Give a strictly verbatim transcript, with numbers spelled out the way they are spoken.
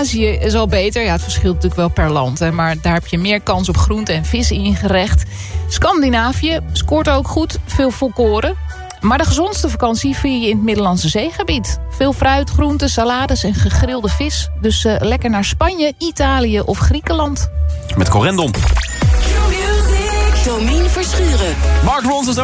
Azië is al beter. Ja, het verschilt natuurlijk wel per land. Hè, maar daar heb je meer kans op groente en vis ingerecht. Scandinavië scoort ook goed. Veel volkoren. Maar de gezondste vakantie vind je in het Middellandse Zeegebied. Veel fruit, groenten, salades en gegrilde vis. Dus uh, lekker naar Spanje, Italië of Griekenland. Met Corendon. Domien Verschuren. Mark Ronson